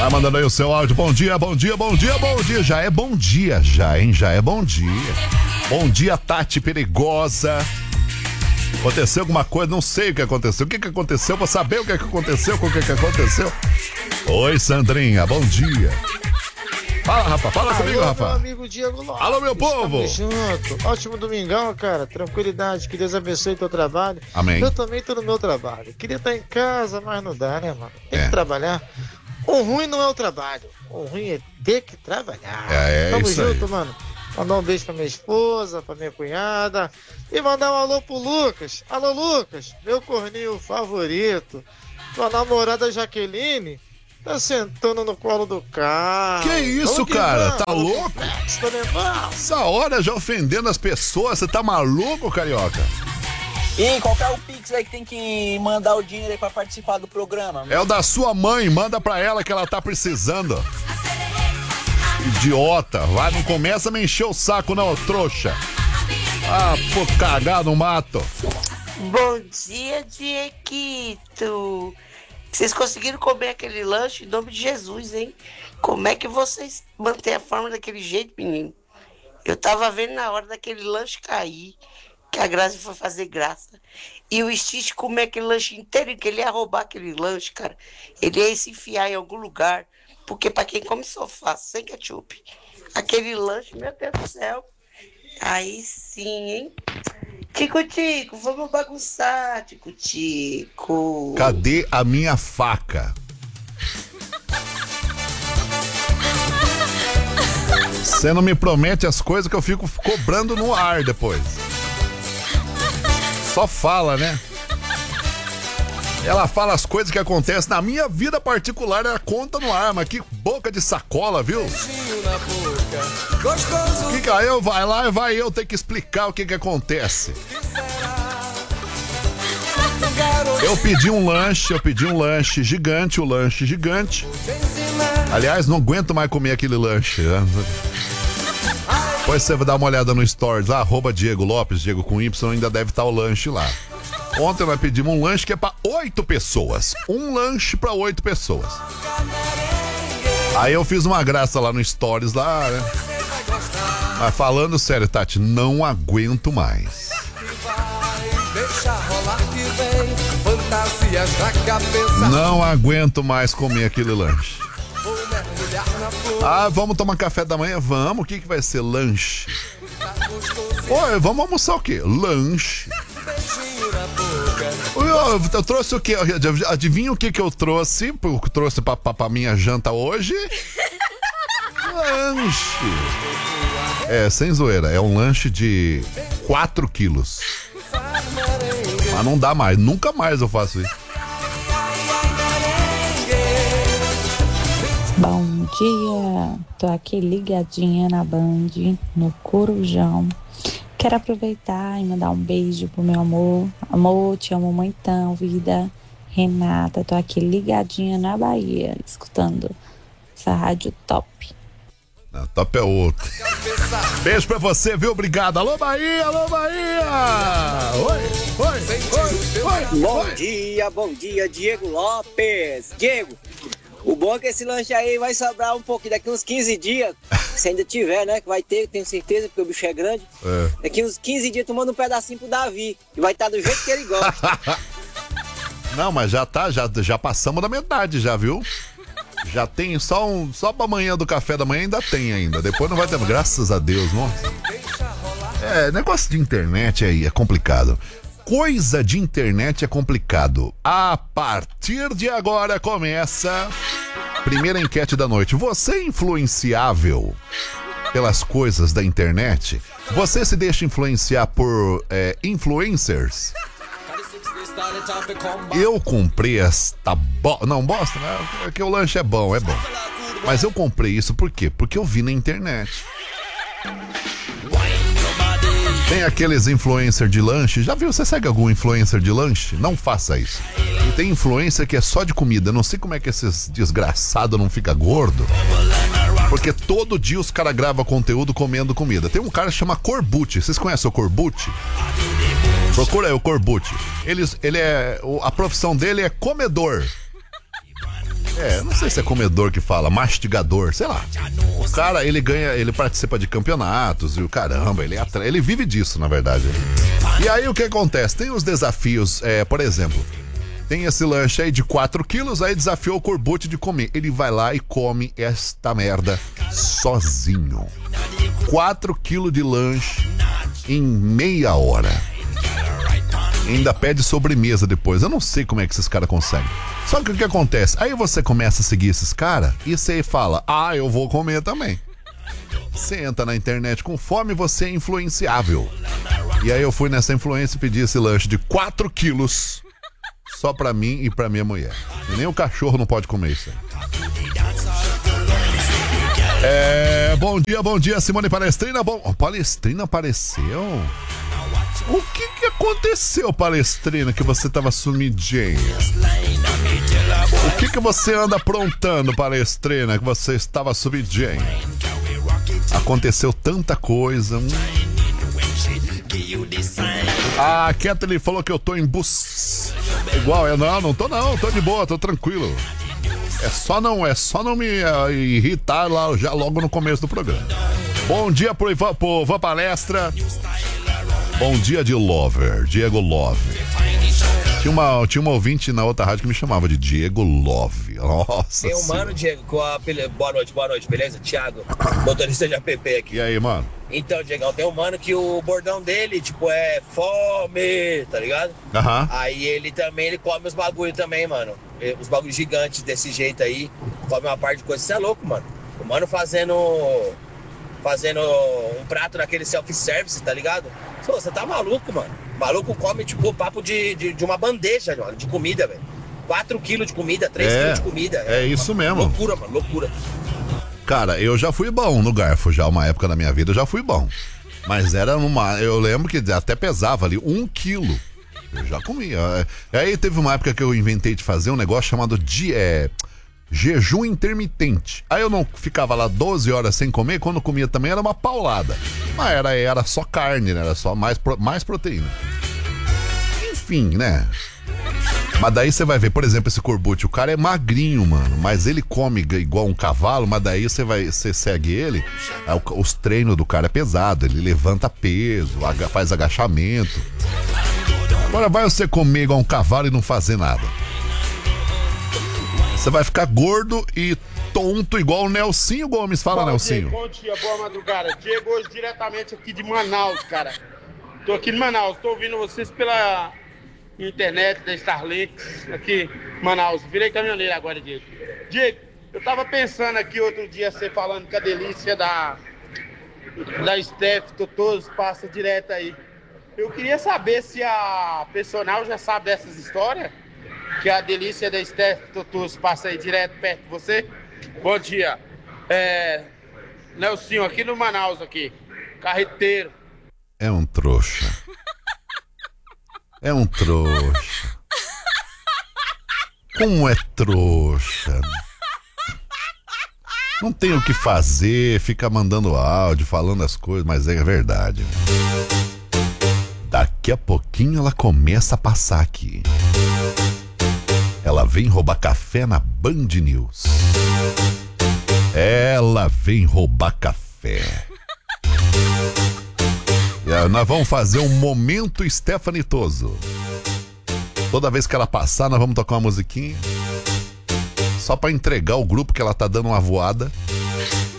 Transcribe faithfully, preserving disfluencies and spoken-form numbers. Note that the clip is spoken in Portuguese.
Tá mandando aí o seu áudio. Bom dia, bom dia, bom dia, bom dia. Já é bom dia, já, hein? Já é bom dia. Bom dia, Tati Perigosa. Aconteceu alguma coisa? Não sei o que aconteceu. O que que aconteceu? Vou saber o que que aconteceu, o que que aconteceu. Oi, Sandrinha, bom dia. Fala, Rafa, fala Alô, comigo, Rafa. Meu amigo Diego Lopes. Alô, meu povo. Junto. Ótimo domingão, cara. Tranquilidade. Que Deus abençoe teu trabalho. Amém. Eu também tô no meu trabalho. Queria estar em casa, mas não dá, né, mano? Tem é. que trabalhar. O ruim não é o trabalho. O ruim é ter que trabalhar. É, é Tamo isso junto, aí. Mano. Mandar um beijo pra minha esposa, pra minha cunhada. E mandar um alô pro Lucas. Alô, Lucas. Meu corninho favorito. Tua namorada Jaqueline tá sentando no colo do carro. Que isso, que cara? Vamos, tá louco? Tá Essa hora já ofendendo as pessoas. Você tá maluco, carioca? E qual que é o Pix aí que tem que mandar o dinheiro aí pra participar do programa? É o da sua mãe. Manda pra ela que ela tá precisando. Idiota. Vai, não começa a me encher o saco não, trouxa. Ah, pô, cagar no mato. Bom dia, Dieguito. Vocês conseguiram comer aquele lanche em nome de Jesus, hein? Como é que vocês mantêm a forma daquele jeito, menino? Eu tava vendo na hora daquele lanche cair, que a Grazi foi fazer graça, e o Stitch comer aquele lanche inteiro, que ele ia roubar aquele lanche, cara. Ele ia se enfiar em algum lugar, porque pra quem come sofá sem ketchup, aquele lanche, meu Deus do céu. Aí sim, hein? Tico-tico, vamos bagunçar, tico-tico. Cadê a minha faca? Você não me promete as coisas que eu fico cobrando no ar depois. Só fala, né? Ela fala as coisas que acontecem na minha vida particular, ela conta no ar, mas que boca de sacola, viu? Que que aí eu vai lá e vai eu ter que explicar o que que acontece. Eu pedi um lanche, eu pedi um lanche gigante, o lanche gigante. Aliás, não aguento mais comer aquele lanche. Depois você vai dar uma olhada no stories lá, arroba Diego Lopes, Diego com Y, ainda deve estar o lanche lá. Ontem nós pedimos um lanche que é pra oito pessoas. Um lanche pra oito pessoas. Aí eu fiz uma graça lá no stories lá, né? Mas falando sério, Tati, não aguento mais. Não aguento mais comer aquele lanche. Ah, vamos tomar café da manhã? Vamos. O que que vai ser? Lanche. Oi, vamos almoçar o quê? Lanche. Eu, eu trouxe o quê? Adivinha o que que eu trouxe? Eu trouxe pra, pra, pra minha janta hoje? Lanche. É, sem zoeira. É um lanche de quatro quilos. Mas não dá mais. Nunca mais eu faço isso. Bom dia. Tô aqui ligadinha na Band, no Corujão. Quero aproveitar e mandar um beijo pro meu amor. Amor, te amo muitão, vida. Renata, tô aqui ligadinha na Bahia, escutando essa rádio top. Não, top é outro. Beijo pra você, viu? Obrigado. Alô, Bahia, alô, Bahia. Oi, oi, oi, oi. Bom oi. dia, bom dia, Diego Lopes. Diego, o bom é que esse lanche aí vai sobrar um pouquinho, daqui uns quinze dias, se ainda tiver, né? Que vai ter, tenho certeza, porque o bicho é grande. É. Daqui uns quinze dias tu manda um pedacinho pro Davi, e vai estar do jeito que ele gosta. Não, mas já tá, já, já passamos da metade já, viu? Já tem só um, só pra amanhã do café da manhã ainda tem ainda. Depois não vai ter, graças a Deus, nossa. É, negócio de internet aí é complicado. Coisa de internet é complicado. A partir de agora começa primeira enquete da noite. Você é influenciável pelas coisas da internet? Você se deixa influenciar por é, influencers? Eu comprei esta bo... Não, bosta, né? Porque o lanche é bom, é bom. Mas eu comprei isso por quê? Porque eu vi na internet. Tem aqueles influencers de lanche. Já viu? Você segue algum influencer de lanche? Não faça isso. E tem influencer que é só de comida. Não sei como é que esses desgraçados não ficam gordo. Porque todo dia os caras gravam conteúdo comendo comida. Tem um cara que chama Corbucci. Vocês conhecem o Corbucci? Procura aí o Corbucci. Ele, ele é, a profissão dele é comedor. É, não sei se é comedor que fala, mastigador, sei lá. O cara, ele ganha, ele participa de campeonatos e o caramba, ele, é, ele vive disso, na verdade. E aí o que acontece? Tem os desafios, é, por exemplo, tem esse lanche aí de quatro quilos, aí desafiou o Corbucci de comer. Ele vai lá e come esta merda sozinho. quatro quilos de lanche em meia hora. Ainda pede sobremesa depois. Eu não sei como é que esses caras conseguem. Só que o que acontece? Aí você começa a seguir esses caras e você fala, ah, eu vou comer também. Você entra na internet com fome, você é influenciável. E aí eu fui nessa influência e pedi esse lanche de quatro quilos só pra mim e pra minha mulher. E nem o cachorro não pode comer isso aí. É, bom dia, bom dia, Simone Palestrina. Bom, oh, Palestrina apareceu? O que que aconteceu, Palestrina, que você tava sumidinha? O que que você anda aprontando, Palestrina, que você estava sumidinha? Aconteceu tanta coisa. Hum. A Kathleen falou que eu tô em bus. Igual, eu não, não tô não, tô de boa, tô tranquilo. É só não, é só não me uh, irritar lá já logo no começo do programa. Bom dia pro Ivan, pro Ivan Palestra. Bom dia de Lover, Diego Love. Tinha uma, tinha uma ouvinte na outra rádio que me chamava de Diego Love. Nossa. Tem um mano, Diego, com a... Boa noite, boa noite, beleza? Thiago, motorista de app aqui. E aí, mano? Então, Diegão, tem um mano que o bordão dele, tipo, é fome, tá ligado? Aham. Uhum. Aí ele também, ele come os bagulho também, mano. Os bagulhos gigantes desse jeito aí. Come uma parte de coisa. Você é louco, mano. O mano fazendo... Fazendo um prato naquele self-service, tá ligado? Pô, você tá maluco, mano. O maluco come, tipo, papo de, de, de uma bandeja, mano, de comida, velho. quatro quilos de comida, três é, quilos de comida. É, é isso mesmo. Loucura, mano, loucura. Cara, eu já fui bom no garfo, já uma época da minha vida eu já fui bom. Mas era numa... Eu lembro que até pesava ali um quilo. Eu já comia. Aí teve uma época que eu inventei de fazer um negócio chamado de... É, jejum intermitente. Aí eu não ficava lá doze horas sem comer, quando comia também era uma paulada. Mas era, era só carne, né? Era só mais, mais proteína. Enfim, né? Mas daí você vai ver, por exemplo, esse Corbucci, o cara é magrinho, mano, mas ele come igual um cavalo, mas daí você vai, você segue ele, os treinos do cara é pesado, ele levanta peso, faz agachamento. Agora vai você comer igual um cavalo e não fazer nada. Você vai ficar gordo e tonto igual o Nelsinho Gomes. Fala, bom, Nelsinho. Dia, bom dia, boa madrugada. Diego, hoje diretamente aqui de Manaus, cara. Tô aqui em Manaus, tô ouvindo vocês pela internet da Starlink, aqui em Manaus. Virei caminhoneiro agora, Diego. Diego, eu tava pensando aqui outro dia, você falando que a delícia da, da Steph Totoso passa direto aí. Eu queria saber se a personal já sabe dessas histórias. Que a delícia da Steph Totoso passa aí direto perto de você. Bom dia. É... Nelsinho, aqui no Manaus, aqui. Carreteiro. É um trouxa. É um trouxa. Como é trouxa? Não tem o que fazer, fica mandando áudio, falando as coisas, mas é verdade. Daqui a pouquinho ela começa a passar aqui. Ela vem roubar café na Band News. Ela vem roubar café. E aí, nós vamos fazer um momento Stephanie Toso. Toda vez que ela passar, nós vamos tocar uma musiquinha. Só pra entregar o grupo que ela tá dando uma voada.